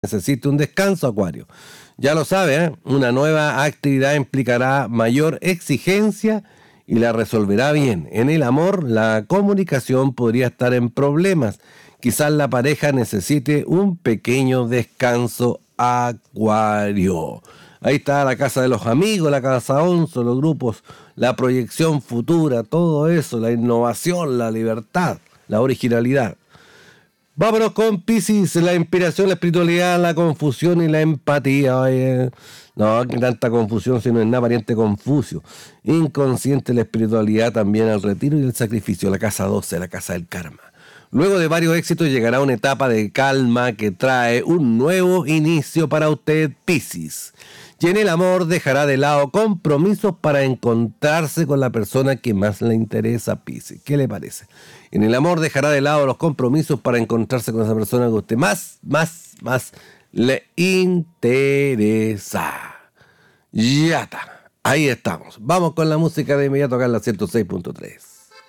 necesite un descanso, Acuario. Ya lo sabe, ¿eh? Una nueva actividad implicará mayor exigencia y la resolverá bien. En el amor, la comunicación podría estar en problemas. Quizás la pareja necesite un pequeño descanso, Acuario. Ahí está la casa de los amigos, la casa 11, los grupos, la proyección futura, todo eso, la innovación, la libertad, la originalidad. Vámonos con Piscis, la inspiración, la espiritualidad, la confusión y la empatía. Oye, no, que tanta confusión si no es nada, pariente Confucio. Inconsciente la espiritualidad, también el retiro y el sacrificio, la casa 12, la casa del karma. Luego de varios éxitos llegará una etapa de calma que trae un nuevo inicio para usted, Piscis. Y en el amor dejará de lado compromisos para encontrarse con la persona que más le interesa, Piscis. ¿Qué le parece? En el amor dejará de lado los compromisos para encontrarse con esa persona que a usted más le interesa. Ya está. Ahí estamos. Vamos con la música de inmediato acá en la 106.3.